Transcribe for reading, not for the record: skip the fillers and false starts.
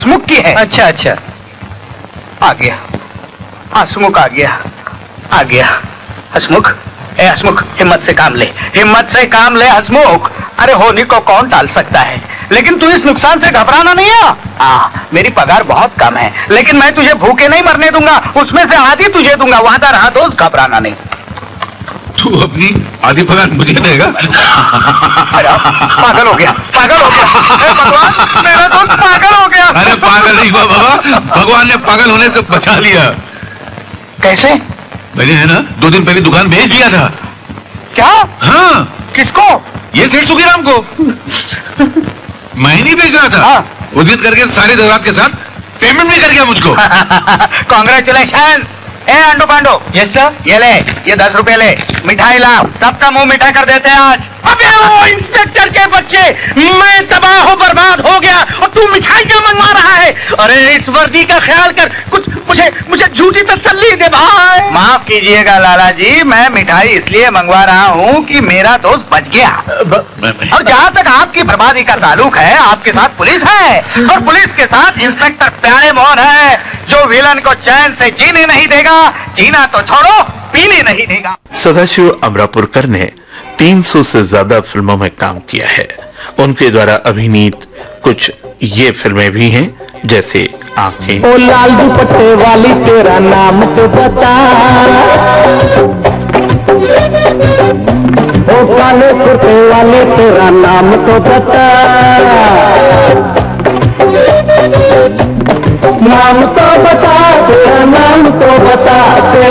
हसमुख की है। अच्छा अच्छा, आ गया हसमुख, आ गया आ गया। हसमुख, ए हसमुख, हिम्मत से काम ले, हिम्मत से काम ले हसमुख। अरे होनी को कौन टाल सकता है, लेकिन तू इस नुकसान से घबराना नहीं है। मेरी पगार बहुत कम है, लेकिन मैं तुझे भूखे नहीं मरने दूंगा, उसमें से आधी तुझे दूंगा, वादा रहा दोस्त, घबराना नहीं। तू अपनी आधी पगार मुझे देगा? अरे पागल हो गया, पागल हो गया। ए भगवान, मेरा दोस्त पागल हो गया। अरे पागल नहीं हुआ बाबा, भगवान ने पागल होने से बचा लिया। कैसे? मैंने है ना 2 दिन पहले दुकान बेच दिया था। क्या? हाँ। किसको? ये सेठ सुखीराम को। मैं ही नहीं बेच रहा था। हाँ। उस दिन करके सारे दौरात के साथ पेमेंट नहीं कर गया मुझको। कॉन्ग्रेचुलेशन। ए अंडो पांडो, यस सर। ये ले, ये 10 रुपए ले, मिठाई ला, सबका मुंह मीठा कर देते हैं आज। अबे वो इंस्पेक्टर के बच्चे, मैं तबाह हो बर्बाद हो गया और तू मिठाई क्यों मंगवा रहा है? अरे इस वर्दी का ख्याल कर, कुछ मुझे झूठी तसल्ली दे भाई। माफ कीजिएगा लाला जी, मैं मिठाई इसलिए मंगवा रहा हूँ कि मेरा दोस्त बच गया। और जहाँ तक आपकी बर्बादी का ताल्लुक है, आपके साथ पुलिस है और पुलिस के साथ इंस्पेक्टर प्यारे मोहन है, जो विलन को चैन से जीने नहीं देगा, जीना तो छोड़ो पीने नहीं देगा। सदाशिव अमरापुरकर ने 300 से ज्यादा फिल्मों में काम किया है। उनके द्वारा अभिनीत कुछ ये फिल्में भी हैं, जैसे आंखें। ओ लाल दुपट्टे वाली तेरा नाम तो बता, ओ काले कुर्ते वाले तेरा नाम तो बता, नाम तो बता, तेरा नाम तो बता।